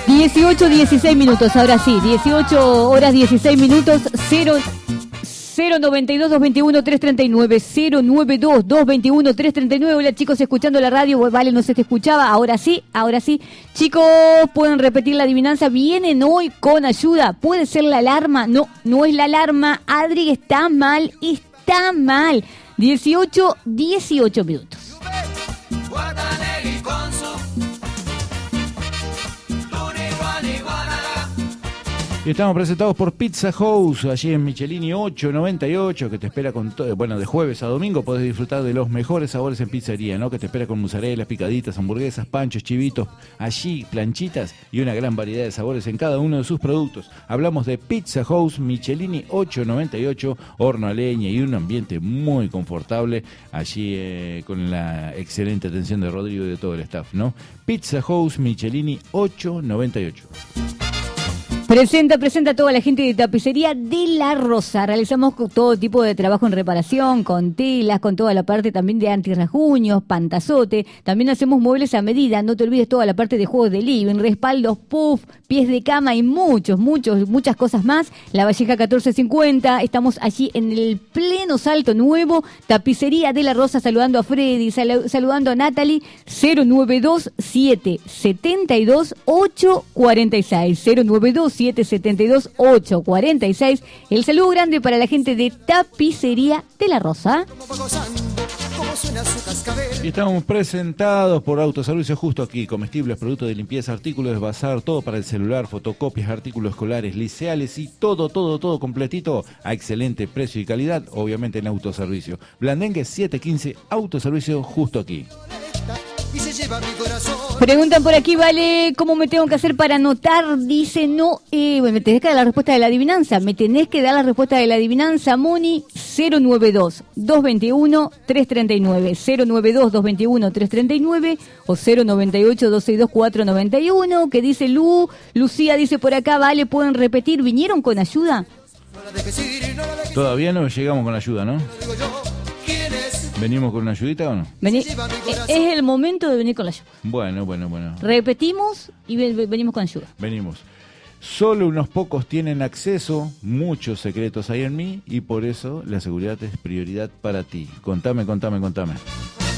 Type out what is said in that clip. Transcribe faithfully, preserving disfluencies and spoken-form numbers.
dieciocho, dieciséis minutos, ahora sí, dieciocho horas dieciséis minutos, cero, cero noventa y dos, doscientos veintiuno, trescientos treinta y nueve, cero noventa y dos, doscientos veintiuno, trescientos treinta y nueve. Hola chicos, escuchando la radio, vale, no se te escuchaba, ahora sí, ahora sí. Chicos, pueden repetir la adivinanza, vienen hoy con ayuda, puede ser la alarma, no, no es la alarma, Adri está mal, está mal. dieciocho, dieciocho minutos. Y estamos presentados por Pizza House, allí en Michelini ocho noventa y ocho, que te espera con todo. Bueno, de jueves a domingo podés disfrutar de los mejores sabores en pizzería, ¿no? Que te espera con mozzarella, picaditas, hamburguesas, panchos, chivitos, allí planchitas y una gran variedad de sabores en cada uno de sus productos. Hablamos de Pizza House, Michelini ocho noventa y ocho, horno a leña y un ambiente muy confortable, allí eh, con la excelente atención de Rodrigo y de todo el staff, ¿no? Pizza House, Michelini ocho noventa y ocho. Presenta, presenta a toda la gente de Tapicería de la Rosa. Realizamos todo tipo de trabajo en reparación, con telas, con toda la parte también de antirrasguños, pantazote. También hacemos muebles a medida. No te olvides toda la parte de juegos de living, respaldos, puff, pies de cama y muchos, muchos, muchas cosas más. La Valleja catorce cincuenta. Estamos allí en el pleno Salto Nuevo. Tapicería de la Rosa, saludando a Freddy, sal- saludando a Natalie. cero noventa y dos, siete setenta y dos, ocho cuarenta y seis. cero noventa y dos, siete setenta y dos, ocho cuarenta y seis. El saludo grande para la gente de Tapicería de la Rosa. Y estamos presentados por Autoservicio justo aquí. Comestibles, productos de limpieza, artículos de bazar, todo para el celular, fotocopias, artículos escolares, liceales y todo, todo, todo completito a excelente precio y calidad, obviamente en Autoservicio. Blandengue setecientos quince, Autoservicio justo aquí. Y se lleva mi corazón. Preguntan por aquí, vale, ¿cómo me tengo que hacer para anotar? Dice, no, eh, bueno, me tenés que dar la respuesta de la adivinanza. Me tenés que dar la respuesta de la adivinanza, Moni. cero noventa y dos, doscientos veintiuno, trescientos treinta y nueve. cero noventa y dos, doscientos veintiuno, trescientos treinta y nueve o cero noventa y ocho, doscientos sesenta y dos, cuatrocientos noventa y uno. Que dice Lu, Lucía dice por acá, vale, ¿pueden repetir? ¿Vinieron con ayuda? Todavía no llegamos con ayuda, ¿no? ¿Venimos con una ayudita o no? Vení, es el momento de venir con la ayuda. Bueno, bueno, bueno. Repetimos y ven- venimos con ayuda. Venimos. Solo unos pocos tienen acceso, muchos secretos hay en mí y por eso la seguridad es prioridad para ti. Contame, contame, contame.